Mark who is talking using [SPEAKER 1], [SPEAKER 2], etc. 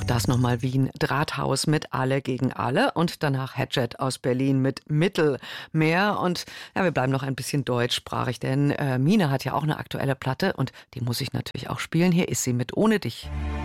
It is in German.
[SPEAKER 1] Auch das nochmal Wien, Drahthaus mit Alle gegen Alle und danach Hatchet aus Berlin mit Mittelmeer. Und ja, wir bleiben noch ein bisschen deutschsprachig, denn Mine hat ja auch eine aktuelle Platte und die muss ich natürlich auch spielen. Hier ist sie mit Ohne dich.